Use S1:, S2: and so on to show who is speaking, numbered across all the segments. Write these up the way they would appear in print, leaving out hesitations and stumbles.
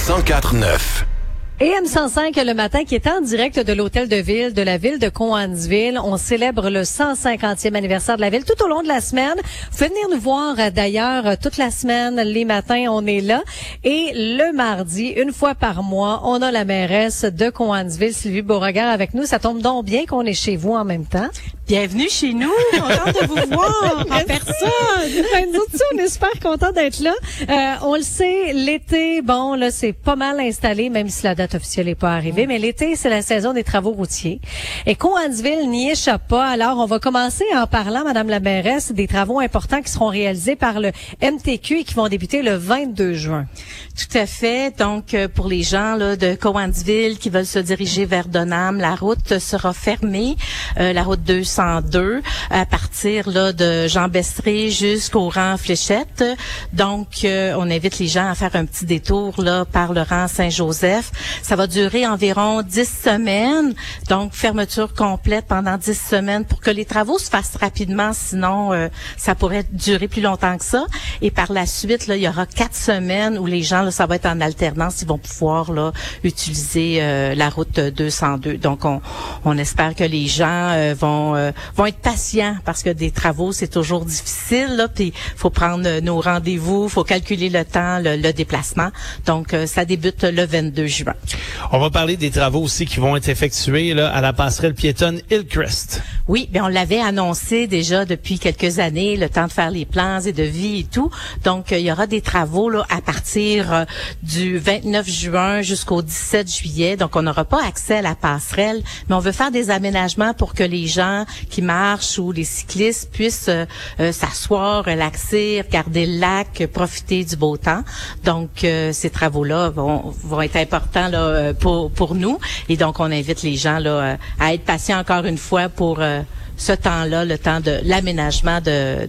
S1: 104.9.
S2: Et M105 le matin qui est en direct de l'hôtel de ville de la ville de Cowansville. On célèbre le 150e anniversaire de la ville tout au long de la semaine. Vous pouvez venir nous voir d'ailleurs toute la semaine. Les matins, on est là. Et le mardi, une fois par mois, on a la mairesse de Cowansville, Sylvie Beauregard, avec nous. Ça tombe donc bien qu'on est chez vous en même temps.
S3: Bienvenue chez nous. Contente de vous voir en personne.
S2: Nous autres, on est super contents d'être là. On le sait, l'été, bon, là, c'est pas mal installé, même si la date officielle n'est pas arrivée. Mais l'été, c'est la saison des travaux routiers. Et Cowansville n'y échappe pas. Alors, on va commencer en parlant, Madame la mairesse, des travaux importants qui seront réalisés par le MTQ et qui vont débuter le 22 juin.
S3: Tout à fait. Donc, pour les gens là, de Cowansville qui veulent se diriger vers Donham, la route sera fermée, la route 202, à partir là de Jean Bestré jusqu'au rang Fléchette. Donc, on invite les gens à faire un petit détour là par le rang Saint-Joseph. Ça va durer environ 10 semaines. Donc, fermeture complète pendant 10 semaines pour que les travaux se fassent rapidement. Sinon, ça pourrait durer plus longtemps que ça. Et par la suite, là, il y aura 4 semaines où les gens, là, ça va être en alternance. Ils vont pouvoir là utiliser la route 202. Donc, on espère que les gens vont être patients parce que des travaux, c'est toujours difficile. Là, puis faut prendre nos rendez-vous, faut calculer le temps, le déplacement. Donc, ça débute le 22 juin.
S4: On va parler des travaux aussi qui vont être effectués là à la passerelle piétonne Hillcrest.
S3: Oui, bien on l'avait annoncé déjà depuis quelques années, le temps de faire les plans et de vie et tout. Donc, il y aura des travaux là à partir du 29 juin jusqu'au 17 juillet. Donc, on n'aura pas accès à la passerelle, mais on veut faire des aménagements pour que les gens qui marchent ou les cyclistes puissent s'asseoir, relaxer, regarder le lac, profiter du beau temps. Donc, ces travaux-là vont être importants là pour nous. Et donc, on invite les gens là à être patients encore une fois pour ce temps-là, le temps de l'aménagement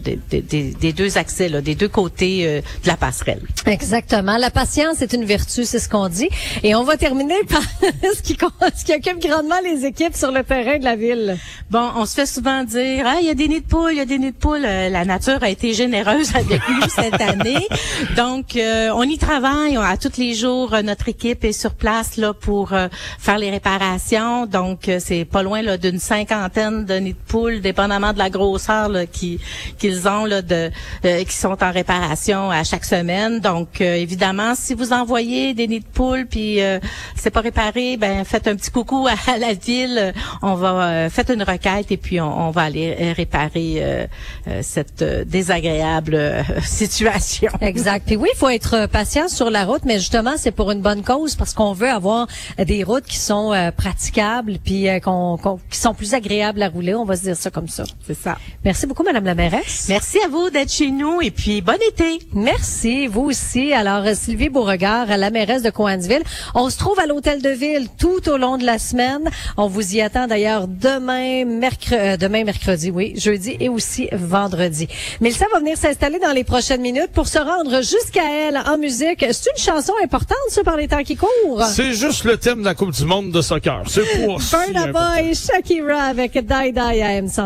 S3: des deux accès, là, des deux côtés de la passerelle.
S2: Exactement. La patience est une vertu, c'est ce qu'on dit. Et on va terminer par ce qui occupe grandement les équipes sur le terrain de la ville.
S3: Bon, on se fait souvent dire, il y a des nids de poules, il y a des nids de poules. La nature a été généreuse avec nous cette année. Donc, on y travaille. À tous les jours, notre équipe est sur place là pour faire les réparations. Donc, c'est pas loin là d'une 50aine de nids de poules, dépendamment de la grosseur là, qu'ils ont là qui sont en réparation à chaque semaine. Donc évidemment, si vous envoyez des nids de poules puis c'est pas réparé, ben faites un petit coucou à la ville. On va faites une requête et puis on va aller réparer cette désagréable situation.
S2: Exact. Puis oui, il faut être patient sur la route, mais justement, c'est pour une bonne cause parce qu'on veut avoir des routes qui sont praticables puis qui sont plus agréables à rouler. On va se dire ça comme ça.
S3: C'est ça.
S2: Merci beaucoup, Madame la mairesse.
S3: Merci à vous d'être chez nous et puis bon été.
S2: Merci, vous aussi. Alors, Sylvie Beauregard, la mairesse de Cowansville. On se trouve à l'hôtel de ville tout au long de la semaine. On vous y attend d'ailleurs demain mercredi, oui, jeudi et aussi vendredi. Mélissa va venir s'installer dans les prochaines minutes pour se rendre jusqu'à elle en musique. C'est une chanson importante, ça, par les temps qui courent?
S4: C'est juste le thème de la Coupe du monde de soccer. C'est pour
S2: Burna Boy, Shakira avec Die Die à M105.